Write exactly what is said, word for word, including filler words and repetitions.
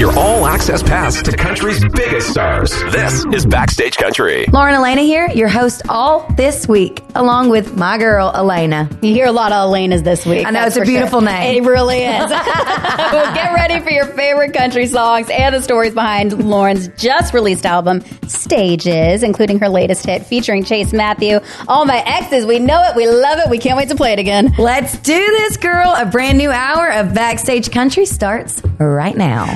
your all-access pass to country's biggest stars. This is Backstage Country. Lauren Elena here, your host all this week, along with my girl, Elena. You hear a lot of Elenas this week. I know, it's a beautiful sure. name. It really is. Well, get ready for your favorite country songs and the stories behind Lauren's just released album, Stages, including her latest hit featuring Chase Matthew. All my exes, we know it, we love it, we can't wait to play it again. Let's do this, girl. A brand new hour of Backstage Country starts right now.